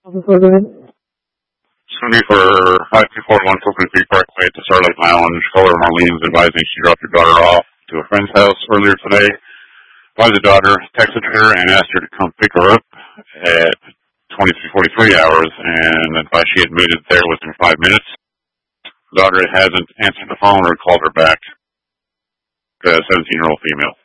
Sunday for 5241 Coconut Creek Parkway at the Starlight Lounge. Caller Marlene's advising she dropped her daughter off to a friend's house earlier today. By the daughter, texted her and asked her to come pick her up at 23:43 hours, and advised she had made it there within 5 minutes. The daughter hasn't answered the phone or called her back. A 17-year-old female.